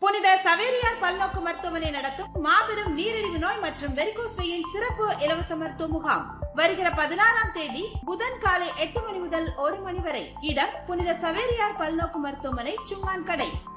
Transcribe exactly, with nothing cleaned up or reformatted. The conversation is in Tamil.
புனித சவேரியார் பல்நோக்கு மருத்துவமனை நடத்தும் மாபெரும் நீரிழிவு நோய் மற்றும் வெரிகோஸ் வெயின் சிறப்பு இலவச மருத்துவ முகாம் வருகிற பதினாறாம் தேதி புதன் காலை எட்டு மணி முதல் ஒரு மணி வரை. இடம் புனித சவேரியார் பல்நோக்கு மருத்துவமனை, சுங்கான் கடை.